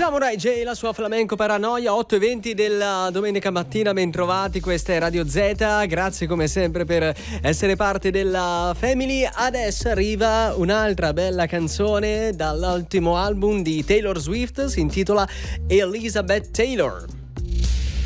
Samurai J, la sua flamenco paranoia, 8:20 della domenica mattina, bentrovati, questa è Radio Z, grazie come sempre per essere parte della Family. Adesso arriva un'altra bella canzone dall'ultimo album di Taylor Swift, si intitola Elizabeth Taylor.